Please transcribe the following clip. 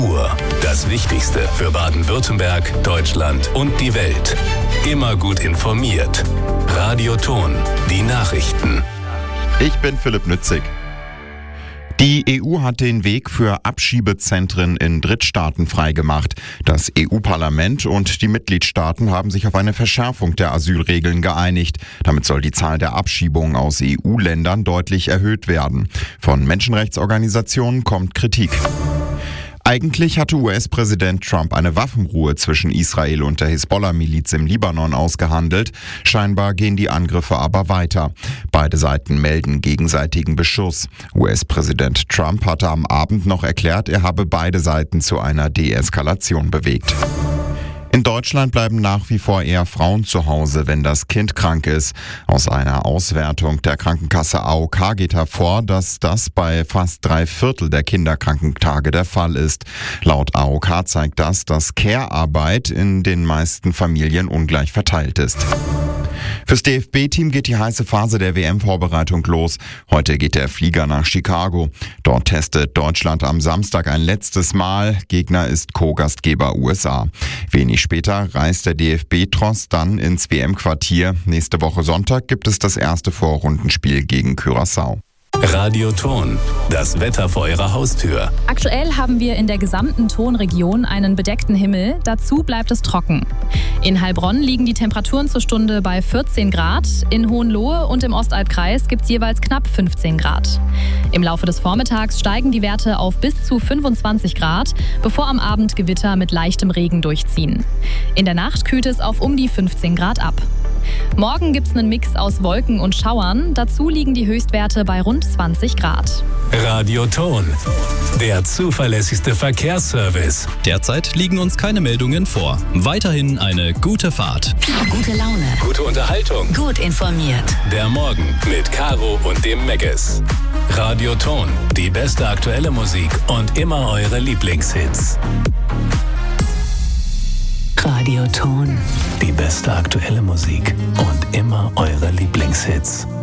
Uhr. Das Wichtigste für Baden-Württemberg, Deutschland und die Welt. Immer gut informiert. Radio Ton, die Nachrichten. Ich bin Philipp Nützig. Die EU hat den Weg für Abschiebezentren in Drittstaaten freigemacht. Das EU-Parlament und die Mitgliedstaaten haben sich auf eine Verschärfung der Asylregeln geeinigt. Damit soll die Zahl der Abschiebungen aus EU-Ländern deutlich erhöht werden. Von Menschenrechtsorganisationen kommt Kritik. Eigentlich hatte US-Präsident Trump eine Waffenruhe zwischen Israel und der Hisbollah-Miliz im Libanon ausgehandelt. Scheinbar gehen die Angriffe aber weiter. Beide Seiten melden gegenseitigen Beschuss. US-Präsident Trump hatte am Abend noch erklärt, er habe beide Seiten zu einer Deeskalation bewegt. In Deutschland bleiben nach wie vor eher Frauen zu Hause, wenn das Kind krank ist. Aus einer Auswertung der Krankenkasse AOK geht hervor, dass das bei fast 3/4 der Kinderkrankentage der Fall ist. Laut AOK zeigt das, dass Care-Arbeit in den meisten Familien ungleich verteilt ist. Fürs DFB-Team geht die heiße Phase der WM-Vorbereitung los. Heute geht der Flieger nach Chicago. Dort testet Deutschland am Samstag ein letztes Mal. Gegner ist Co-Gastgeber USA. Wenig später reist der DFB-Tross dann ins WM-Quartier. Nächste Woche Sonntag gibt es das erste Vorrundenspiel gegen Curaçao. Radio Ton, das Wetter vor Ihrer Haustür. Aktuell haben wir in der gesamten Tonregion einen bedeckten Himmel, dazu bleibt es trocken. In Heilbronn liegen die Temperaturen zur Stunde bei 14 Grad, in Hohenlohe und im Ostalbkreis gibt es jeweils knapp 15 Grad. Im Laufe des Vormittags steigen die Werte auf bis zu 25 Grad, bevor am Abend Gewitter mit leichtem Regen durchziehen. In der Nacht kühlt es auf um die 15 Grad ab. Morgen gibt es einen Mix aus Wolken und Schauern. Dazu liegen die Höchstwerte bei rund 20 Grad. Radio Ton, der zuverlässigste Verkehrsservice. Derzeit liegen uns keine Meldungen vor. Weiterhin eine gute Fahrt. Gute Laune. Gute Unterhaltung. Gut informiert. Der Morgen mit Caro und dem Megges. Radio Ton, die beste aktuelle Musik und immer eure Lieblingshits. Radio Ton. Die beste aktuelle Musik und immer eure Lieblingshits.